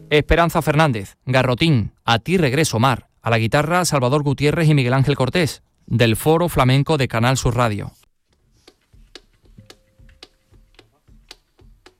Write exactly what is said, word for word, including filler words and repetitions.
Esperanza Fernández, Garrotín, A ti regreso mar. A la guitarra, Salvador Gutiérrez y Miguel Ángel Cortés, del Foro Flamenco de Canal Sur Radio.